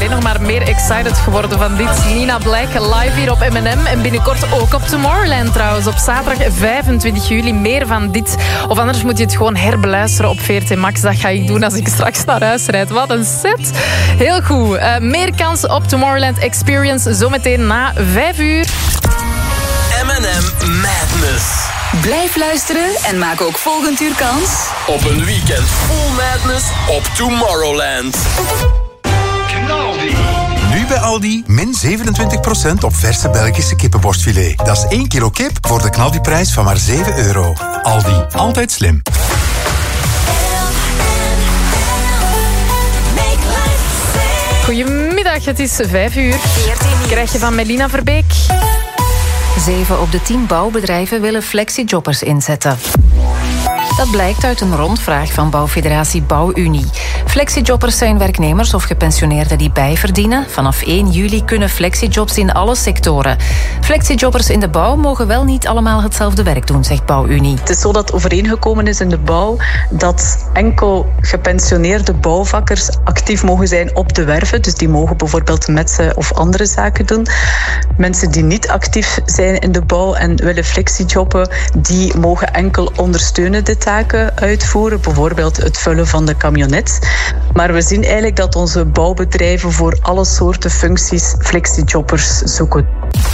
alleen nog maar meer excited geworden van dit. Nina Black live hier op M&M. En binnenkort ook op Tomorrowland trouwens. Op zaterdag 25 juli meer van dit. Of anders moet je het gewoon herbeluisteren op VRT Max. Dat ga ik doen als ik straks naar huis rijd. Wat een set. Heel goed. Meer kans op Tomorrowland Experience zometeen na 5 uur. M&M Madness. Blijf luisteren en maak ook volgend uur kans op een weekend full madness op Tomorrowland. Knaldi. Nu bij Aldi, min 27% op verse Belgische kippenborstfilet. Dat is 1 kilo kip voor de knaldiprijs van maar €7. Aldi, altijd slim. Goedemiddag, het is 5 uur. Krijg je van Melina Verbeek. 7 op de 10 bouwbedrijven willen flexijobbers inzetten. Dat blijkt uit een rondvraag van bouwfederatie Bouwunie. Flexijobbers zijn werknemers of gepensioneerden die bijverdienen. Vanaf 1 juli kunnen flexijobs in alle sectoren. Flexijobbers in de bouw mogen wel niet allemaal hetzelfde werk doen, zegt Bouwunie. Het is zo dat overeengekomen is in de bouw dat enkel gepensioneerde bouwvakkers actief mogen zijn op de werven. Dus die mogen bijvoorbeeld metsen of andere zaken doen. Mensen die niet actief zijn in de bouw en willen flexijobben, die mogen enkel ondersteunende taken uitvoeren. Bijvoorbeeld het vullen van de camionet. Maar we zien eigenlijk dat onze bouwbedrijven voor alle soorten functies flexijobbers zoeken.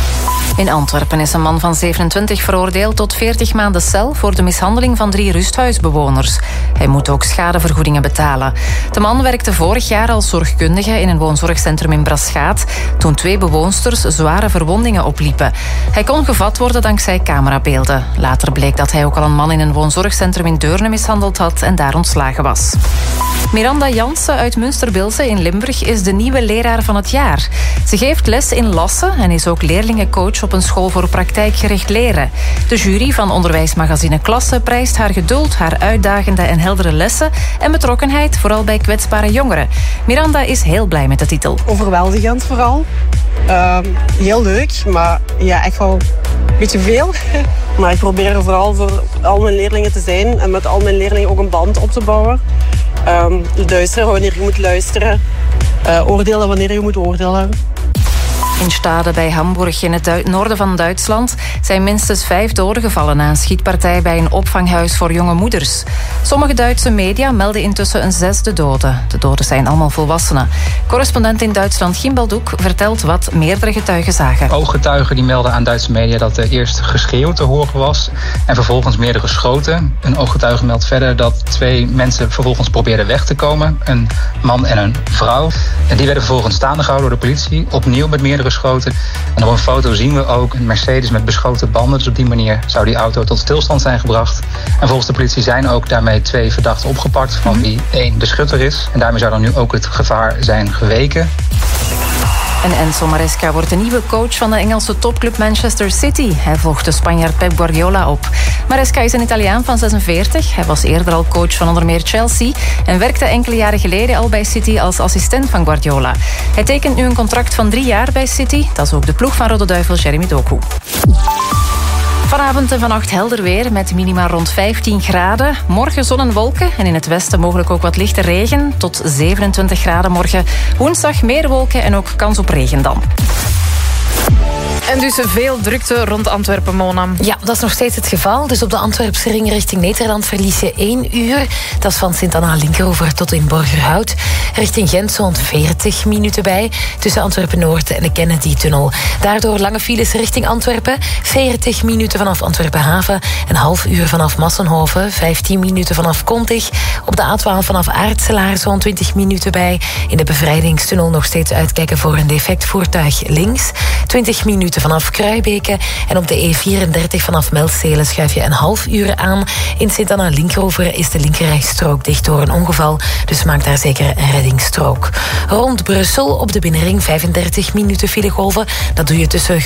In Antwerpen is een man van 27 veroordeeld tot 40 maanden cel voor de mishandeling van 3 rusthuisbewoners. Hij moet ook schadevergoedingen betalen. De man werkte vorig jaar als zorgkundige in een woonzorgcentrum in Braschaat, toen 2 bewoonsters zware verwondingen opliepen. Hij kon gevat worden dankzij camerabeelden. Later bleek dat hij ook al een man in een woonzorgcentrum in Deurne mishandeld had en daar ontslagen was. Miranda Jansen uit Münsterbilze in Limburg is de nieuwe leraar van het jaar. Ze geeft les in Lasse en is ook leerlingencoach op een school voor praktijkgericht leren. De jury van onderwijsmagazine Klasse prijst haar geduld, haar uitdagende en heldere lessen en betrokkenheid, vooral bij kwetsbare jongeren. Miranda is heel blij met de titel. Overweldigend vooral. Heel leuk, maar ja, echt wel een beetje veel. Maar ik probeer er vooral voor al mijn leerlingen te zijn en met al mijn leerlingen ook een band op te bouwen. Luisteren wanneer je moet luisteren. Oordelen wanneer je moet oordelen. In Stade bij Hamburg in het noorden van Duitsland zijn minstens 5 doden gevallen na een schietpartij bij een opvanghuis voor jonge moeders. Sommige Duitse media melden intussen een 6e dode. De doden zijn allemaal volwassenen. Correspondent in Duitsland Gim Baldoek vertelt wat meerdere getuigen zagen. Ooggetuigen die melden aan Duitse media dat er eerst geschreeuw te horen was en vervolgens meerdere schoten. Een ooggetuige meldt verder dat 2 mensen vervolgens probeerden weg te komen. Een man en een vrouw. En die werden vervolgens staande gehouden door de politie. Opnieuw met meerdere schoten. En op een foto zien we ook een Mercedes met beschoten banden. Dus op die manier zou die auto tot stilstand zijn gebracht. En volgens de politie zijn ook daarmee 2 verdachten opgepakt, van wie 1 de schutter is. En daarmee zou dan nu ook het gevaar zijn geweken. En Enzo Maresca wordt de nieuwe coach van de Engelse topclub Manchester City. Hij volgt de Spanjaard Pep Guardiola op. Maresca is een Italiaan van 46. Hij was eerder al coach van onder meer Chelsea en werkte enkele jaren geleden al bij City als assistent van Guardiola. Hij tekent nu een contract van 3 jaar bij City. Dat is ook de ploeg van Rode Duivel Jeremy Doku. Vanavond en vannacht helder weer met minima rond 15 graden. Morgen zon en wolken en in het westen mogelijk ook wat lichte regen. Tot 27 graden morgen. Woensdag meer wolken en ook kans op regen dan. En dus veel drukte rond Antwerpen, Mona. Ja, dat is nog steeds het geval. Dus op de Antwerpse ring richting Nederland verlies je 1 uur. Dat is van Sint-Anna-Linkeroever tot in Borgerhout. Richting Gent zo'n 40 minuten bij. Tussen Antwerpen-Noord en de Kennedy-tunnel. Daardoor lange files richting Antwerpen. 40 minuten vanaf Antwerpen-Haven. Een half uur vanaf Massenhoven. 15 minuten vanaf Kontig. Op de A12 vanaf Aartselaar zo'n 20 minuten bij. In de bevrijdingstunnel nog steeds uitkijken voor een defect voertuig links. 20 minuten vanaf Kruibeke. En op de E34 vanaf Melstelen schuif je een half uur aan. In Sint-Anna-Linkeroever is de linkerrijstrook dicht door een ongeval. Dus maak daar zeker een reddingsstrook. Rond Brussel op de binnenring 35 minuten filegolven. Dat doe je tussen